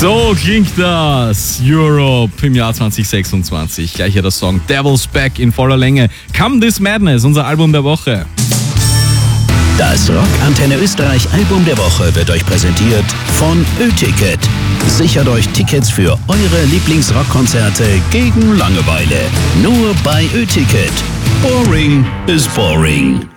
So klingt das Europe im Jahr 2026. Gleich hier der Song Devil's Back in voller Länge. Come This Madness, unser Album der Woche. Das Rock Antenne Österreich Album der Woche wird euch präsentiert von Ö-Ticket. Sichert euch Tickets für eure Lieblingsrockkonzerte gegen Langeweile. Nur bei Ö-Ticket. Boring is boring.